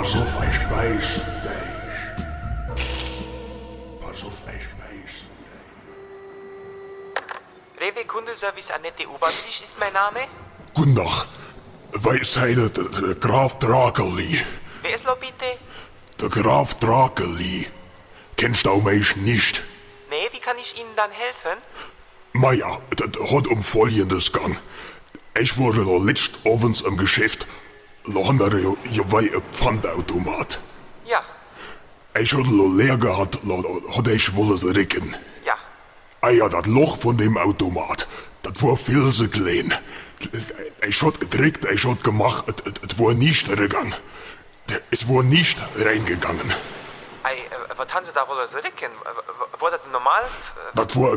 Pass auf, ich beiß dich. Pass auf, ich beiß dich. Rewe Kundenservice Annette Obertisch ist mein Name. Guten Tag. Weisheide, der Graf Drakeli. Wer ist noch bitte? Der Graf Drakeli. Kennst du mich nicht? Nee, wie kann ich Ihnen dann helfen? Maja, das hat Folgendes gang. Ich wurde noch letzt abends im Geschäft. Da haben wir ja ein Pfandautomat. Ja, Ich hatte noch leer gehabt, da hatte ich wollen recken. ja. Ah ja, das Loch von dem Automat, das war viel zu klein. Ich hab gedrückt, ich hab gemacht, es war nicht reingegangen. Es war nicht reingegangen. Ei, was haben Sie da wohl so recken? War das normal? Das war